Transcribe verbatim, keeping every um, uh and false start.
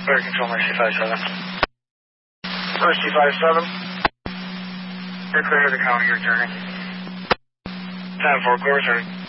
Air Control, Mercy five seven. Mercy five seven. You're clear to the county, you're turning. ten four, clear return.